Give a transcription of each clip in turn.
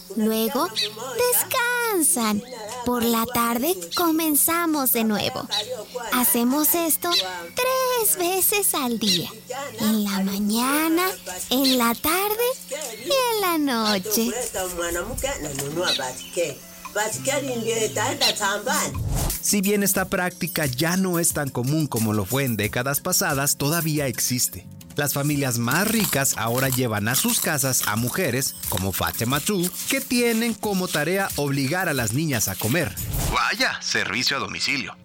Luego descansan. Por la tarde comenzamos de nuevo. Hacemos esto 3 veces al día. En la mañana, en la tarde y en la noche. Si bien esta práctica ya no es tan común como lo fue en décadas pasadas, todavía existe. Las familias más ricas ahora llevan a sus casas a mujeres, como Fatima Chu, que tienen como tarea obligar a las niñas a comer. Vaya, servicio a domicilio.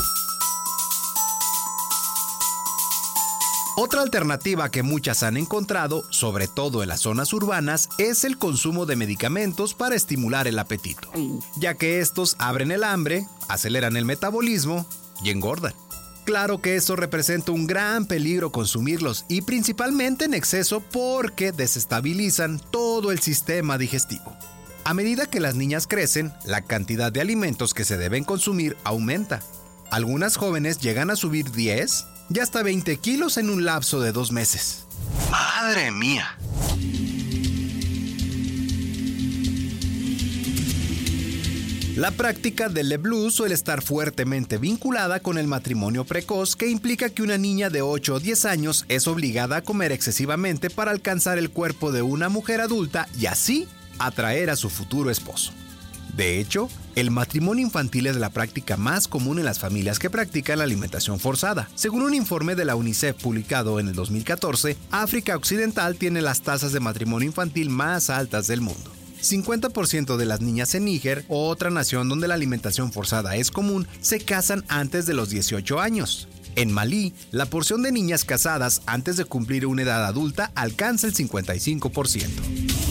Otra alternativa que muchas han encontrado, sobre todo en las zonas urbanas, es el consumo de medicamentos para estimular el apetito, ya que estos abren el hambre, aceleran el metabolismo y engordan. Claro que esto representa un gran peligro consumirlos y principalmente en exceso porque desestabilizan todo el sistema digestivo. A medida que las niñas crecen, la cantidad de alimentos que se deben consumir aumenta. Algunas jóvenes llegan a subir 10 y hasta 20 kilos en un lapso de 2 meses. ¡Madre mía! La práctica del Le Bleu suele estar fuertemente vinculada con el matrimonio precoz, que implica que una niña de 8 o 10 años es obligada a comer excesivamente para alcanzar el cuerpo de una mujer adulta y así atraer a su futuro esposo. De hecho, el matrimonio infantil es la práctica más común en las familias que practican la alimentación forzada. Según un informe de la UNICEF publicado en el 2014, África Occidental tiene las tasas de matrimonio infantil más altas del mundo. 50% de las niñas en Níger, otra nación donde la alimentación forzada es común, se casan antes de los 18 años. En Malí, la porción de niñas casadas antes de cumplir una edad adulta alcanza el 55%.